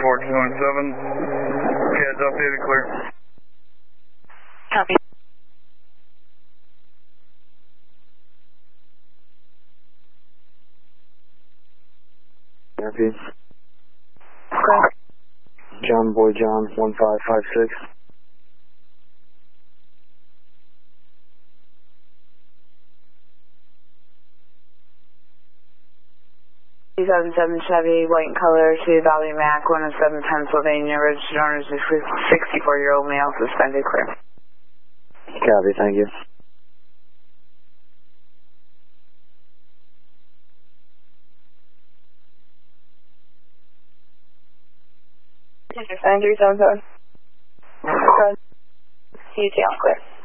1417. CAD's updated, clear. Copy. Copy. Clear. John Boy John 1556. 2007 Chevy, white in color, to Valley Mac, 107 Pennsylvania, registered owner is a 64-year-old male, suspended, clear. Copy, thank you. Suspended 377. CTL, clear.